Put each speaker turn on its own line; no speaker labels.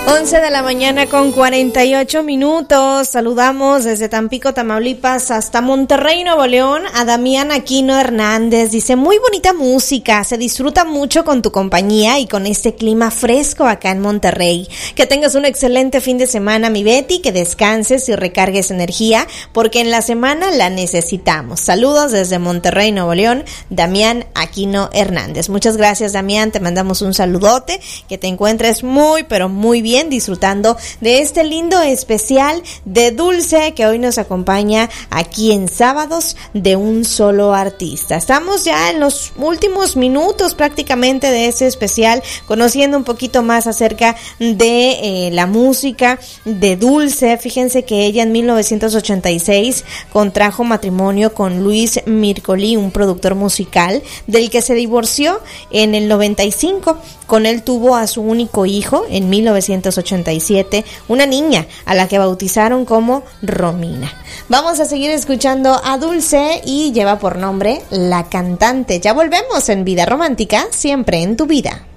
11 de la mañana con 48 minutos. Saludamos desde Tampico, Tamaulipas hasta Monterrey, Nuevo León a Damián Aquino Hernández. Dice, muy bonita música, se disfruta mucho con tu compañía y con este clima fresco acá en Monterrey. Que tengas un excelente fin de semana, mi Betty, que descanses y recargues energía porque en la semana la necesitamos. Saludos desde Monterrey, Nuevo León, Damián Aquino Hernández. Muchas gracias, Damián, te mandamos un saludote, que te encuentres muy pero muy bien disfrutando de este lindo especial de Dulce que hoy nos acompaña aquí en Sábados de un Solo Artista. Estamos ya en los últimos minutos prácticamente de este especial, conociendo un poquito más acerca de la música de Dulce. Fíjense que ella en 1986 contrajo matrimonio con Luis Mircolí, un productor musical del que se divorció en el 95. Con él tuvo a su único hijo en 1987, una niña a la que bautizaron como Romina. Vamos a seguir escuchando a Dulce y lleva por nombre La Cantante. Ya volvemos en Vida Romántica, siempre en tu vida.